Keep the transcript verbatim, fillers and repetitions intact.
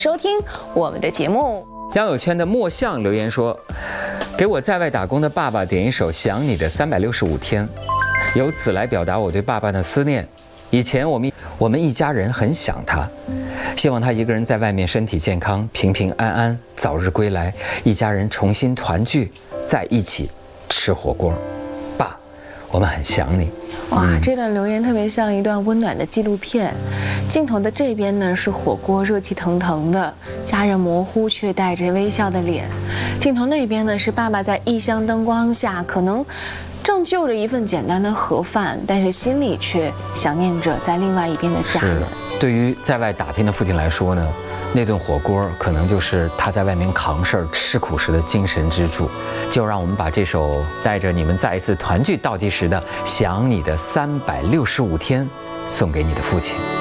收听我们的节目。 交友圈的墨象留言说，给我在外打工的爸爸点一首《想你的三百六十五天》，由此来表达我对爸爸的思念。以前我们我们一家人很想他，希望他一个人在外面身体健康，平平安安，早日归来，一家人重新团聚在一起吃火锅。爸，我们很想你。 哇，这段留言特别像一段温暖的纪录片。镜头的这边呢是火锅热气腾腾的，家人模糊却带着微笑的脸；镜头那边呢是爸爸在异乡灯光下，可能正就着一份简单的盒饭，但是心里却想念着在另外一边的家人。 对于在外打拼的父亲来说呢，那顿火锅可能就是他在外面扛事儿吃苦时的精神支柱。就让我们把这首带着你们再一次团聚倒计时的《想你的三百六十五天》送给你的父亲。